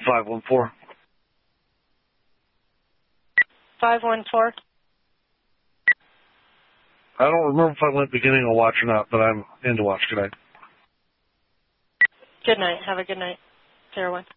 514. 514. I don't remember if I went beginning of watch or not, but I'm into watch. Good night. Good night. Have a good night. 01.